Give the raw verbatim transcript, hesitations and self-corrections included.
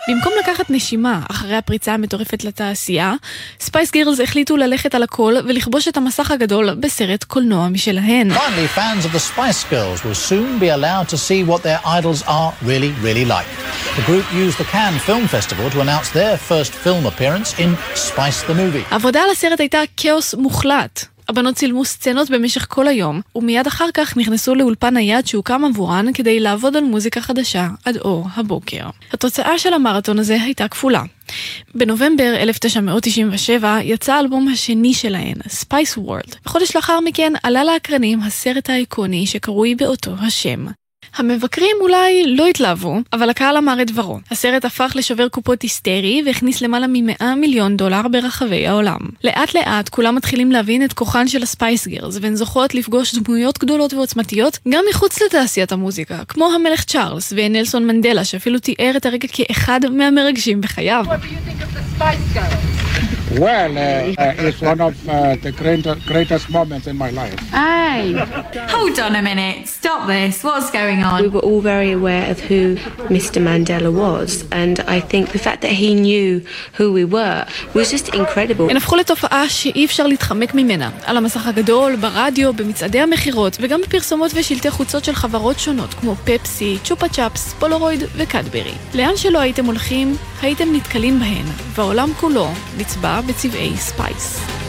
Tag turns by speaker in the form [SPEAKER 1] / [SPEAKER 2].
[SPEAKER 1] במקום לקחת נשימה אחרי הפריצה המטורפת לתעשייה, ספייס גירלס החליטו ללכת על הכל ולכבוש את המסך הגדול בסרט קולנוע משלהן.
[SPEAKER 2] Finally, fans of the Spice Girls will soon be allowed to see what their idols are really, really like. The group used the Cannes Film Festival to announce their first film appearance in Spice the Movie.
[SPEAKER 1] העבודה על הסרט הייתה כאוס מוחלט. הבנות צילמו סצנות במשך כל היום, ומיד אחר כך נכנסו לאולפן היד שהוקם עבורן כדי לעבוד על מוזיקה חדשה עד אור הבוקר. התוצאה של המרתון הזה הייתה כפולה. בנובמבר אלף תשע מאות תשעים ושבע יצא האלבום השני שלהן, Spice World. חודש לאחר מכן עלה לאקרנים הסרט האיקוני שקרוי באותו השם. המבקרים אולי לא התלהבו, אבל הקהל אמר את דברו. הסרט הפך לשובר קופות היסטרי והכניס למעלה מ-מאה מיליון דולר ברחבי העולם. לאט לאט כולם מתחילים להבין את כוחן של הספייס גירלס, והן זוכות לפגוש דמויות גדולות ועוצמתיות גם מחוץ לתעשיית המוזיקה, כמו המלך צ'ארלס ונלסון מנדלה, שאפילו תיאר את הרגע כאחד מהמרגשים בחייו.
[SPEAKER 3] Well, uh, uh, it's one of uh, the great, greatest moments in my life.
[SPEAKER 4] Hey, hold on a minute. Stop this. What's going on?
[SPEAKER 5] We were all very aware of who Mister Mandela was, and I think the fact that he knew who we were was just incredible.
[SPEAKER 1] הן הפכו לתופעה שאי אפשר להתחמק ממנה. על המסך הגדול, ברדיו, במצעדי המחירות, וגם בפרסומות ושלטי חוצות של חברות שונות, כמו פפסי, צ'ופה צ'אפס, פולרויד וקדברי. לאן שלא הייתם הולכים, הייתם נתקלים בהן, והעולם כולו נצבע בצבעי ספייס.